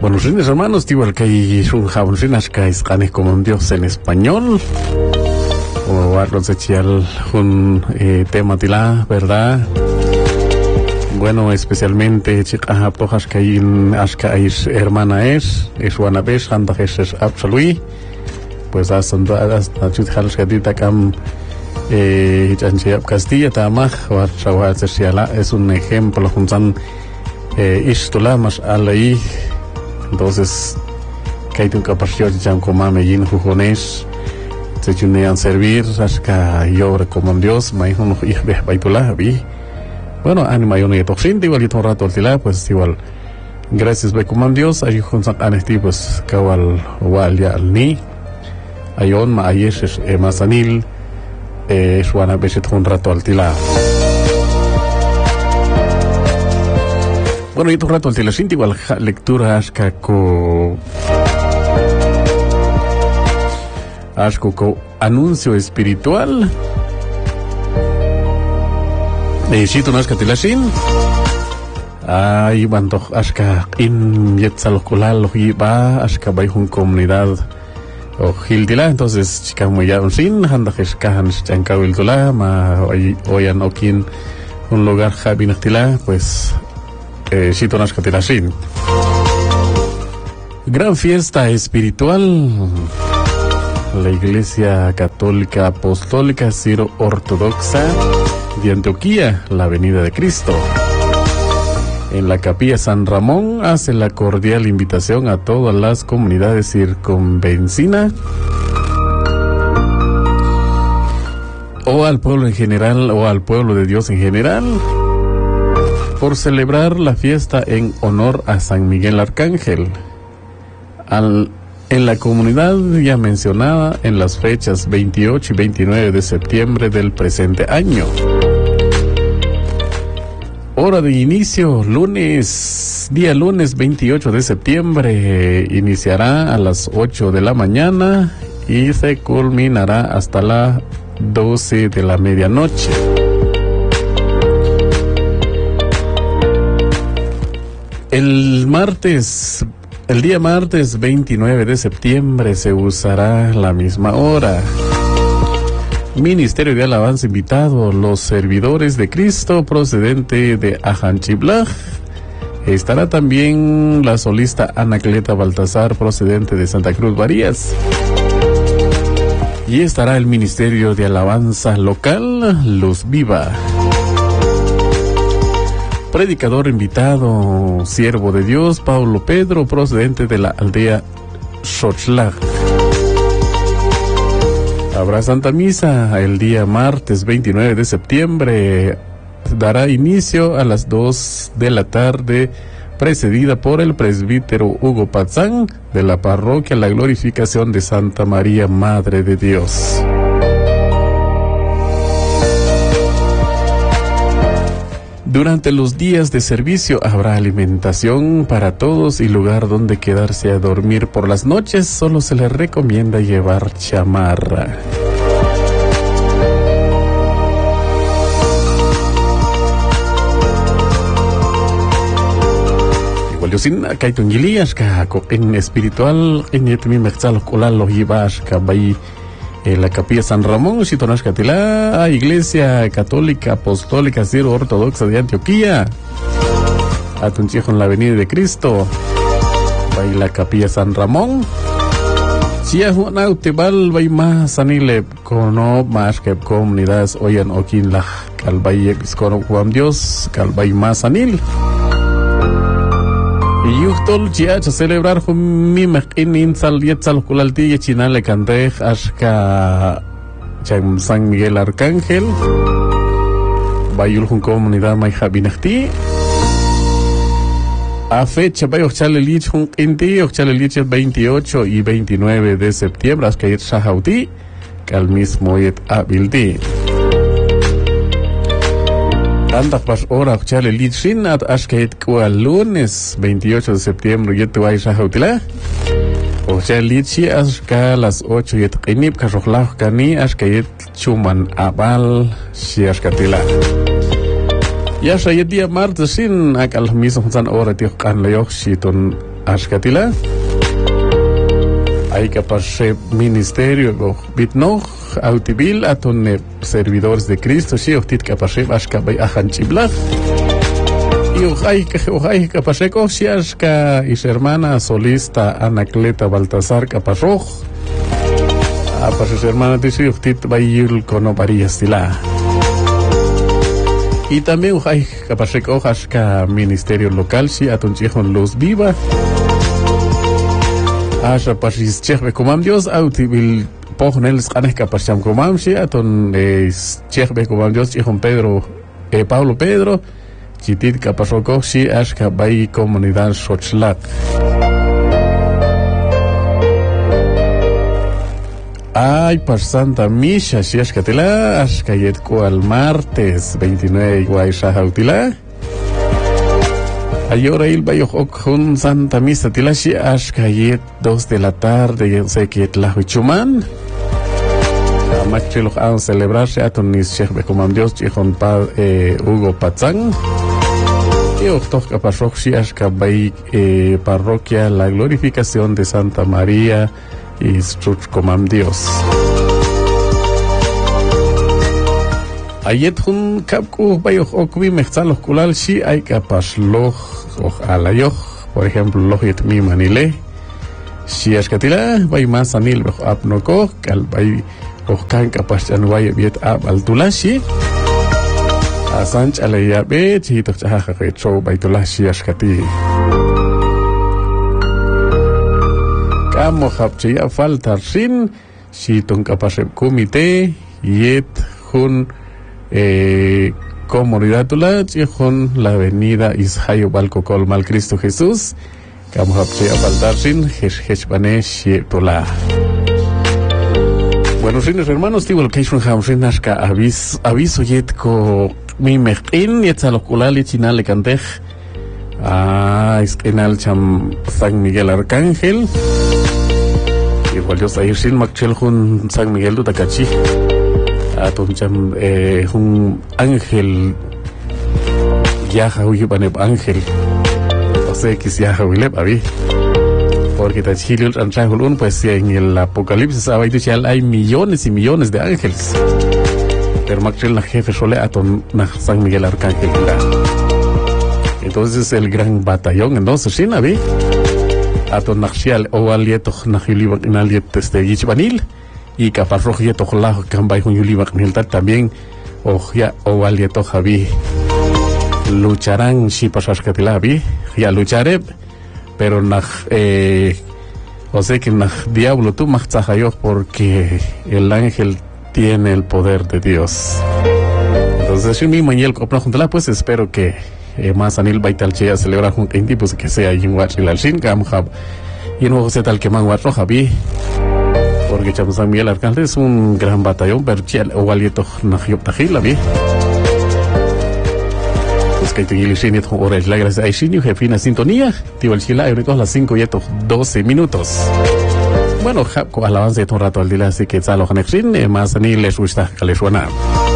Buenos días, hermanos. Igual que hay un jaboncinas que es como un Dios en español. O algo social, un tema de la verdad. Bueno, especialmente chicas pojas que hay en Ashka es hermana es una vez anda es absoluto. Pues hasta chuthalos que dita cam Janchia Castilla tamaj o Chawat es un ejemplo juntan istula más alai. Entonces que hay un capacidad de jam como Medellín jujones se chunean servir hasta yo recomiendo Dios me dijo no ir de baitullah vi. Bueno, anima yo no toxin igual y todo rato al pues igual gracias ve como Dios ahí juntan anesti pues kawal wal ya ni ayon ma ayesh masanil suana beset un rato al tila. Bueno, y todo rato al tila sin igual lectura aska ko anuncio espiritual. Necesito unas catilasin. Ay, banto aska in yetzal kulal hiba aska bayhun comunidad o hildila. Entonces chica muy ya un sin handa keskahan chankawil tula ma oyan okin un lugar jabinachtila pues necesito unas catilasin. Gran fiesta espiritual. La Iglesia Católica Apostólica Ciro Ortodoxa de Antioquía, la Avenida de Cristo. En la Capilla San Ramón hace la cordial invitación a todas las comunidades circunvencinas o al pueblo en general o al pueblo de Dios en general por celebrar la fiesta en honor a San Miguel Arcángel. En la comunidad ya mencionada en las fechas 28 y 29 de septiembre del presente año. Hora de inicio, día lunes 28 de septiembre, iniciará a las 8 de la mañana y se culminará hasta las 12 de la medianoche. El día martes 29 de septiembre se usará la misma hora. Ministerio de Alabanza invitado, los servidores de Cristo procedente de Ajanchiblaj. Estará también la solista Anacleta Baltasar procedente de Santa Cruz Varías. Y estará el Ministerio de Alabanza local, Luz Viva. Predicador invitado, siervo de Dios, Paulo Pedro, procedente de la aldea Xochlag. Habrá Santa Misa el día martes 29 de septiembre. Dará inicio a las 2 de la tarde, precedida por el presbítero Hugo Pazán de la parroquia La Glorificación de Santa María, Madre de Dios. Durante los días de servicio habrá alimentación para todos y lugar donde quedarse a dormir por las noches. Solo se les recomienda llevar chamarra. Igual yo sin kaitun gilias ka en espiritual en yetmi mexal kolal lo ibas ka bay la Capilla San Ramón, Chitonash Catilá, Iglesia Católica Apostólica Ciro Ortodoxa de Antioquía. Atunchejo en la Avenida de Cristo. Vai la Capilla San Ramón. Si es una utibal, vai más sanile cono más que comunidades oyan okin la calvay cono Juan Dios, calvay más sanil. Y yuktol chia celebrar con mi makin sal yetzal kulalti yechinale candej ashka San Miguel Arcángel bayul con comunidad may jabinachti a fecha bay ochale lich con inti ochale lich 28 y 29 de septiembre ashka yet shahauti al mismo yet abilti. Anda pas hora ochale lichin at ashket kual lunes 28 de septiembre yet tuay shahautila. Ochale lichi ashka las 8 yet qinib kashokhlah kani ashka yet chuman abal shi ashkatila. Ya saya dia martes sin akal mismo san ora tio kan lo shiton ashkatila. Hay que pasar ministerio go bitno autibil aton servidores de Cristo si otit que pasar ashka bay ahan chibla. Y hay que pasar cosas que is hermana solista Anacleta Baltasar Caparroj. A pasar hermana dice otit bayul kono varías tila. Y también hay que pasar hojas que ministerio local si atunchijón luz viva. Asha pasis chehbe comam Dios autibil pohnel scanes que pasam comam si aton chehbe comam Dios chihon Pedro Pablo Pedro chitit que pasó si ashka bay comunidad Xochlac. Ay, par Santa Misha, si es que te la has cayetco al martes 29 igual Shahautila. Ayora il bayo con Santa Misa tila si has cayet 2 de la tarde, yo sé que la huichuman. Amachilo han celebrarse a tonis Sheikh Becomam Dios chichon pa Hugo Patzang. Y octoca parroquia si has cabay parroquia la glorificación de Santa María y Struch Comam Dios. Ayet hun kapku bayo okwi mechzaloch kulal si hay kapas loch o alayoch, por ejemplo lochit mi manile si askatila bay más anil bech apnoko kal bay kan kapas anway biet ab altulashi asanch alaya be chito chaha khetso bay tulashi askati. Kamo hapchia falta sin si ton kapasep comité yet hun comunidad tula chihon la avenida Ishayo Balcocol Mal Cristo Jesús kamo hapchia falta sin heshbane tula. Buenos días hermanos, tivo el keishun hamshin ashka aviso yet ko mi mechtin yet salokulali chinale cantej esquenal cham San Miguel Arcángel. Igual yo soy sin Machel Jun San Miguel de Tacachi. Aton cham un ángel yaja huye panep ángel. O sea que si yaja huye pavi. Porque tachilul antrajulun pues en el Apocalipsis hay millones y millones de ángeles. Pero Machel la jefe sole aton na San Miguel Arcángel. Entonces el gran batallón entonces sí navi aton naxial o alieto naxiliba en aliet yichbanil y caparroj yeto la cambay con yuliba también o alieto javi lucharán si pasas catelavi ya lucharé pero o sea que diablo tú machzahayo porque el ángel tiene el poder de Dios. Entonces si mi mañel copla juntala pues espero que más anil baital chea celebrar junto en tipos que sea y en watchil al shin cam hab y no se tal que man watro javi porque chamo San Miguel Arcángel es un gran batallón pero chel o alieto nahiop tajila vi pues que tengo el shin y hora es la gracia ay shin y jefina sintonía tío el chila y ahorita las 5:12 minutos. Bueno, con alabanza de un rato al día así que salo hanexin más anil les gusta que les suena.